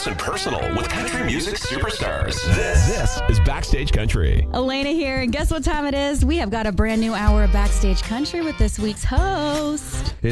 close and personal with country music superstars. This is Backstage Country. Elena here, and guess what time it is? We have got a brand new hour of Backstage Country with this week's host.